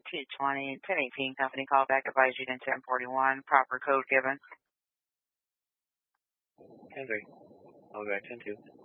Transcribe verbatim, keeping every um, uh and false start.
two twenty, ten eighteen company call back advise you in ten forty-one, proper code given. ten three. I'll go back ten two.